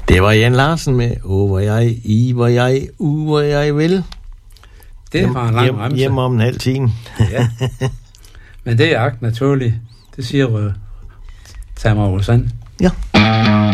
Det var Jan Larsen med hvor jeg, i hvor jeg, hvor jeg vil. Det var en lang remse. Hjemme om en halv time. Ja. Men det er agt naturligt. Det siger Tamara Rosanne. Ja.